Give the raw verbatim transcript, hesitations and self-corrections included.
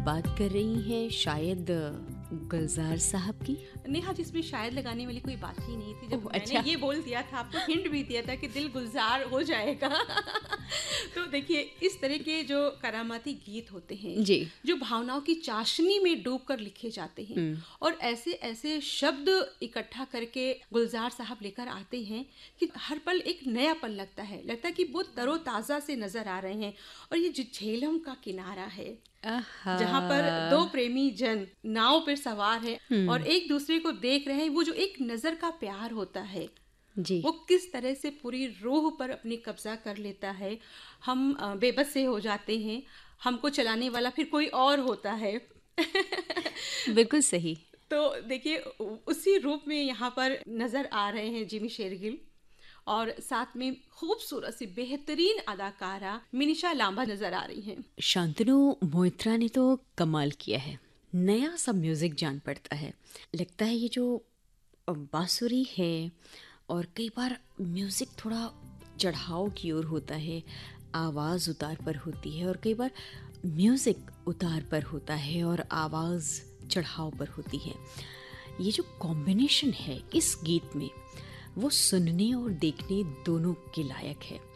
बात कर रही हैं शायद गुलजार साहब की। नेहा, जिसमें शायद लगाने वाली कोई बात ही नहीं थी। जब ओह, मैंने अच्छा। ये बोल दिया था, आपको हिंट भी दिया था कि दिल गुलजार हो जाएगा। तो देखिए, इस तरह के जो करामाती गीत होते हैं जी, जो भावनाओं की चाशनी में डूब कर लिखे जाते हैं और ऐसे ऐसे शब्द इकट्ठा करके गुलजार साहब लेकर आते हैं कि हर पल एक नया पल लगता है लगता है कि वो तरोताज़ा से नजर आ रहे हैं। और ये जो झेलम का किनारा है, जहाँ पर दो प्रेमी जन नाव पर सवार है और एक दूसरे को देख रहे हैं, वो जो एक नजर का प्यार होता है जी, वो किस तरह से पूरी रूह पर अपनी कब्जा कर लेता है। हम अ, बेबस से हो जाते हैं, हमको चलाने वाला फिर कोई और होता है। बिल्कुल सही। तो देखिए, उ- उसी रूप में यहाँ पर नजर आ रहे हैं जिमी शेरगिल और साथ में खूबसूरत सी बेहतरीन अदाकारा मिनिशा लांबा नजर आ रही हैं। शांतनु मोइत्रा ने तो कमाल किया है, नया सा म्यूजिक जान पड़ता है। लगता है ये जो बांसुरी है और कई बार म्यूजिक थोड़ा चढ़ाव की ओर होता है, आवाज़ उतार पर होती है, और कई बार म्यूजिक उतार पर होता है और आवाज़ चढ़ाव पर होती है। ये जो कॉम्बिनेशन है इस गीत में वो सुनने और देखने दोनों के लायक है।